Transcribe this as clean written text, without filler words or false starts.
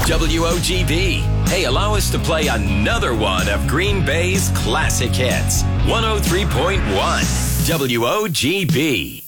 WOGB. Hey, allow us to play another one of Green Bay's classic hits. 103.1 WOGB.